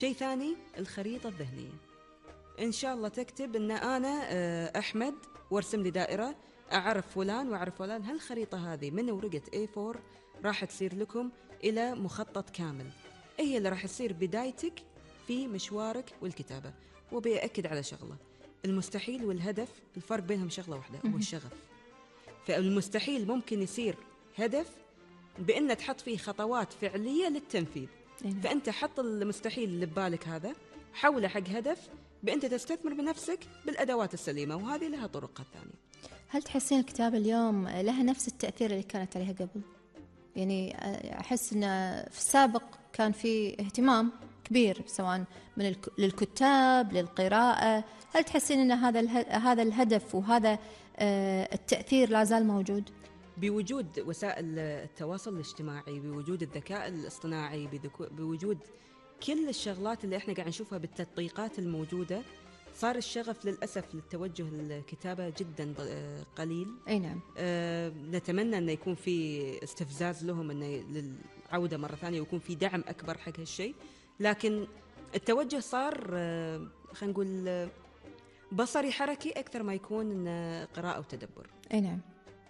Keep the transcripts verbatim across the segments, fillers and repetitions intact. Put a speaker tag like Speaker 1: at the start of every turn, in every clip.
Speaker 1: شيء ثاني الخريطة الذهنية. إن شاء الله تكتب أن أنا أحمد وارسم لي دائرة، أعرف فلان وأعرف فلان. هالخريطة هذه من ورقة إيه فور راح تصير لكم إلى مخطط كامل، هي اللي راح تصير بدايتك في مشوارك والكتابة. وبيأكد على شغلة، المستحيل والهدف الفرق بينهم شغلة واحدة، هو الشغف. فالمستحيل ممكن يصير هدف بأن تحط فيه خطوات فعلية للتنفيذ. فأنت حط المستحيل اللي ببالك هذا، حوله حق هدف بأنت تستثمر بنفسك بالأدوات السليمة، وهذه لها طرقها الثانية.
Speaker 2: هل تحسين الكتابة اليوم لها نفس التأثير اللي كانت عليها قبل؟ يعني أحس أن في السابق كان في اهتمام كبير سواء من الك... للكتاب للقراءة. هل تحسين أن هذا اله... هذا الهدف وهذا آه التأثير لا زال موجود؟
Speaker 1: بوجود وسائل التواصل الاجتماعي، بوجود الذكاء الاصطناعي، بذكو... بوجود كل الشغلات اللي احنا قاعد نشوفها بالتطبيقات الموجودة، صار الشغف للأسف للتوجه الكتابة جدا قليل.
Speaker 2: أي نعم.
Speaker 1: آه نتمنى أن يكون في استفزاز لهم أن للعودة مرة ثانية ويكون في دعم أكبر حق هالشيء، لكن التوجه صار آه خلينا نقول آه بصري حركي أكثر ما يكون قراءة وتدبر.
Speaker 2: أي نعم.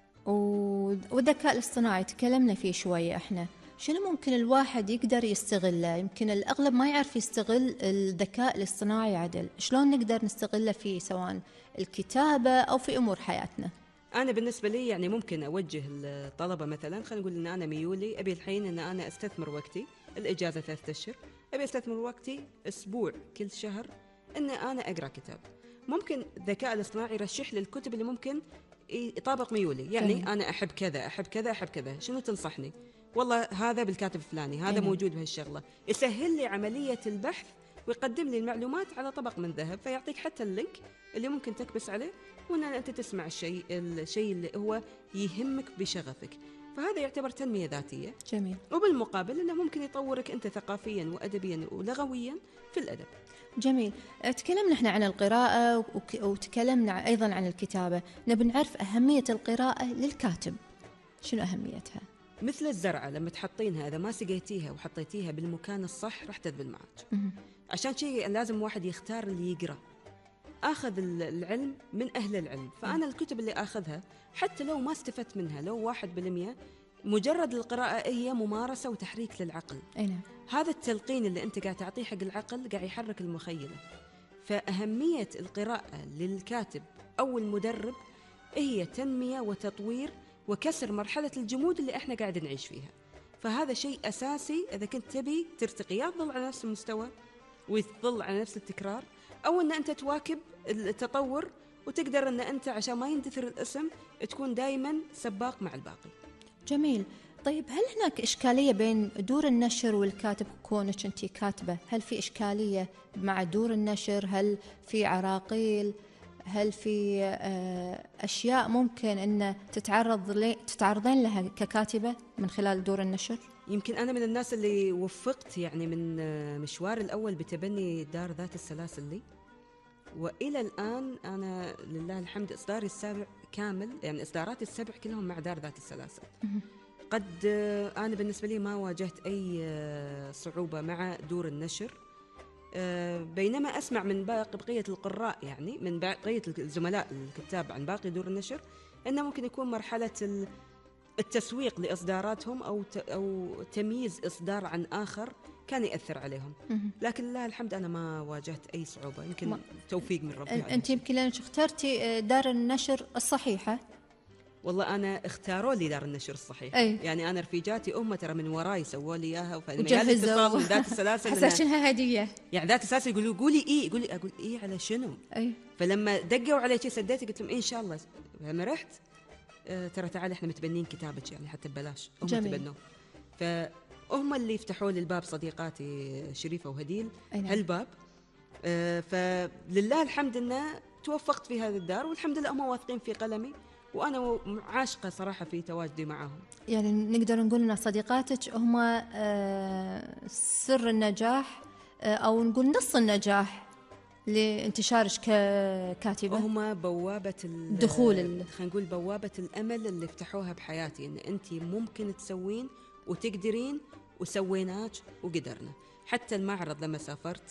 Speaker 2: والذكاء الاصطناعي تكلمنا فيه شوية احنا، شنو ممكن الواحد يقدر يستغله؟ يمكن الأغلب ما يعرف يستغل الذكاء الاصطناعي عدل، شلون نقدر نستغله في سواء الكتابة أو في أمور حياتنا؟
Speaker 1: أنا بالنسبة لي يعني ممكن أوجه الطلبة مثلا، خلينا نقول إن أنا ميولي أبي الحين إن أنا أستثمر وقتي، الإجازة ثلاثة أشهر، أبي أستثمر وقتي أسبوع كل شهر إن أنا أقرأ كتاب. ممكن الذكاء الاصطناعي يرشح لي الكتب اللي ممكن يطابق ميولي، يعني جميل. أنا أحب كذا أحب كذا أحب كذا، شنو تنصحني؟ والله هذا بالكاتب الفلاني، هذا جميل. موجود بهالشغلة، يسهل لي عملية البحث ويقدم لي المعلومات على طبق من ذهب، فيعطيك حتى اللينك اللي ممكن تكبس عليه وأن أنت تسمع الشيء الشيء اللي هو يهمك بشغفك. فهذا يعتبر تنمية ذاتية.
Speaker 2: جميل.
Speaker 1: وبالمقابل أنه ممكن يطورك أنت ثقافيا وأدبيا ولغويا في الأدب.
Speaker 2: جميل. تكلمنا احنا عن القراءة وتكلمنا أيضا عن الكتابة، نبي نعرف أهمية القراءة للكاتب، شنو أهميتها؟
Speaker 1: مثل الزرعة لما تحطينها إذا ما سقيتيها وحطيتيها بالمكان الصح راح تذبل معك. عشان شيء لازم واحد يختار اللي يقرأ. أخذ العلم من أهل العلم، فأنا الكتب اللي أخذها حتى لو ما استفدت منها لو واحد بالمية، مجرد القراءة هي ممارسة وتحريك للعقل.
Speaker 2: أينا.
Speaker 1: هذا التلقين اللي أنت قاعد تعطيه حق العقل قاعد يحرك المخيلة. فأهمية القراءة للكاتب أو المدرب هي تنمية وتطوير وكسر مرحلة الجمود اللي احنا قاعد نعيش فيها. فهذا شيء أساسي إذا كنت تبي ترتقي، يا تظل على نفس المستوى وتظل على نفس التكرار، أو أن أنت تواكب التطور وتقدر أن أنت عشان ما يندثر الاسم تكون دايما سباق مع الباقي.
Speaker 2: جميل. طيب هل هناك إشكالية بين دور النشر والكاتب كونك أنت كاتبة؟ هل في إشكالية مع دور النشر؟ هل في عراقيل؟ هل في أشياء ممكن أن تتعرض لي تتعرضين لها ككاتبة من خلال دور النشر؟
Speaker 1: يمكن أنا من الناس اللي وفقت يعني من مشوار الأول بتبني دار ذات السلاسل لي، وإلى الآن أنا لله الحمد إصداري السابع كامل، يعني إصداراتي السبع كلهم مع دار ذات السلاسل. قد أنا بالنسبة لي ما واجهت أي صعوبة مع دور النشر، بينما أسمع من باقي بقية القراء يعني من بقية الزملاء الكتاب عن باقي دور النشر أنه ممكن يكون مرحلة التسويق لإصداراتهم أو أو تمييز إصدار عن آخر كان يأثر عليهم. لكن لله الحمد أنا ما واجهت أي صعوبة، يمكن ما. توفيق من ربي.
Speaker 2: أنت يمكن لأنك اخترتي دار النشر الصحيحة.
Speaker 1: والله أنا اختاروا لي دار النشر الصحيح.
Speaker 2: أي.
Speaker 1: يعني أنا رفيجاتي هم ترى من وراي سووا لي إياها،
Speaker 2: وجهزوا
Speaker 1: من ذات السلاسل
Speaker 2: حساشنها هدية.
Speaker 1: يعني ذات السلاسل يقولوا قولي إيه، قولي أقول إيه على شنو.
Speaker 2: أي.
Speaker 1: فلما دقوا علي شيء سديتي قلت لهم إيه إن شاء الله. لما رحت آه ترى تعالي إحنا متبنين كتابك يعني حتى ببلاش، هم تبنوا. فهم اللي يفتحوا لي الباب، صديقاتي شريفة وهديل هالباب. آه فلله الحمد إنه توفقت في هذه الدار، والحمد لله هم واثقين في قلمي، وأنا عاشقة صراحة في تواجدي معهم.
Speaker 2: يعني نقدر نقول أن صديقاتك هم سر النجاح أو نقول نص النجاح لانتشارك ككاتبة.
Speaker 1: هم بوابة
Speaker 2: الدخول،
Speaker 1: خلينا نقول بوابة الأمل اللي فتحوها بحياتي، إن أنتي ممكن تسوين وتقدرين، وسويناك وقدرنا. حتى المعرض لما سافرت